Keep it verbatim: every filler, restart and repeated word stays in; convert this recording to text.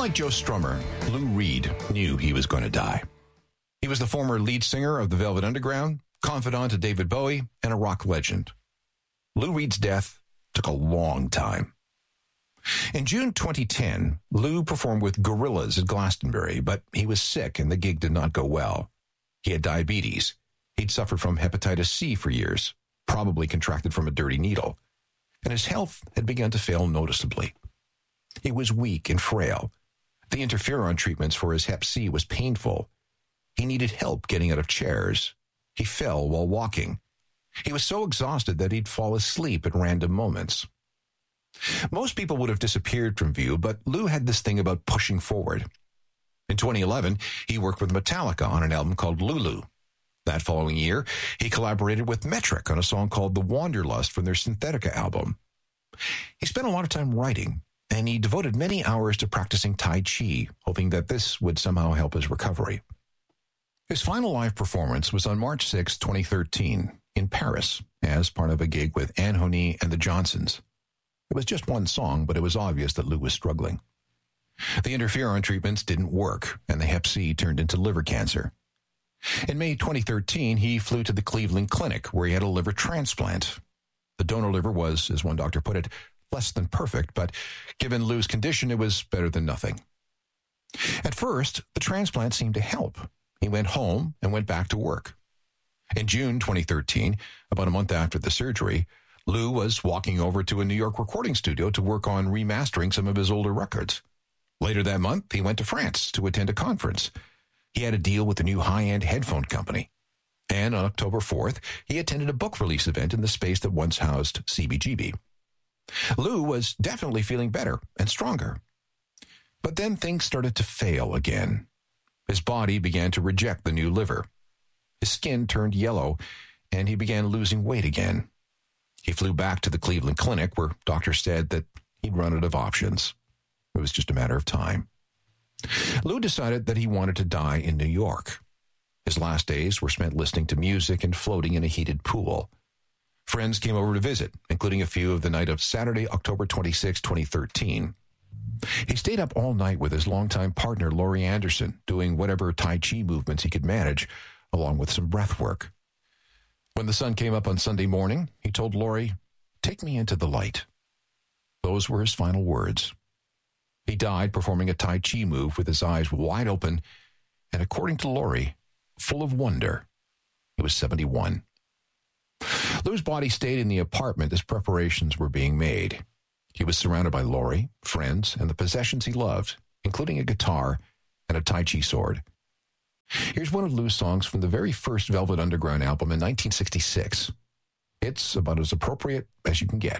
Unlike Joe Strummer, Lou Reed knew he was going to die. He was the former lead singer of the Velvet Underground, confidant to David Bowie, and a rock legend. Lou Reed's death took a long time. In June twenty ten, Lou performed with Gorillaz at Glastonbury, but he was sick and the gig did not go well. He had diabetes. He'd suffered from hepatitis C for years, probably contracted from a dirty needle, and his health had begun to fail noticeably. He was weak and frail. The interferon treatments for his hep C was painful. He needed help getting out of chairs. He fell while walking. He was so exhausted that he'd fall asleep at random moments. Most people would have disappeared from view, but Lou had this thing about pushing forward. In twenty eleven, he worked with Metallica on an album called Lulu. That following year, he collaborated with Metric on a song called The Wanderlust from their Synthetica album. He spent a lot of time writing, and he devoted many hours to practicing Tai Chi, hoping that this would somehow help his recovery. His final live performance was on March sixth, twenty thirteen, in Paris, as part of a gig with Anne Honey and the Johnsons. It was just one song, but it was obvious that Lou was struggling. The interferon treatments didn't work, and the hep C turned into liver cancer. In May twenty thirteen, he flew to the Cleveland Clinic, where he had a liver transplant. The donor liver was, as one doctor put it, less than perfect, but given Lou's condition, it was better than nothing. At first, the transplant seemed to help. He went home and went back to work. In June twenty thirteen, about a month after the surgery, Lou was walking over to a New York recording studio to work on remastering some of his older records. Later that month, he went to France to attend a conference. He had a deal with a new high-end headphone company. And on October fourth, he attended a book release event in the space that once housed C B G B. Lou was definitely feeling better and stronger. But then things started to fail again. His body began to reject the new liver. His skin turned yellow, and he began losing weight again. He flew back to the Cleveland Clinic, where doctors said that he'd run out of options. It was just a matter of time. Lou decided that he wanted to die in New York. His last days were spent listening to music and floating in a heated pool. Friends came over to visit, including a few of the night of Saturday, October twenty-sixth, twenty thirteen. He stayed up all night with his longtime partner, Laurie Anderson, doing whatever Tai Chi movements he could manage, along with some breath work. When the sun came up on Sunday morning, he told Laurie, "Take me into the light." Those were his final words. He died performing a Tai Chi move with his eyes wide open, and according to Laurie, full of wonder. He was seventy-one. Lou's body stayed in the apartment as preparations were being made. He was surrounded by Laurie, friends, and the possessions he loved, including a guitar and a Tai Chi sword. Here's one of Lou's songs from the very first Velvet Underground album in nineteen sixty-six. It's about as appropriate as you can get.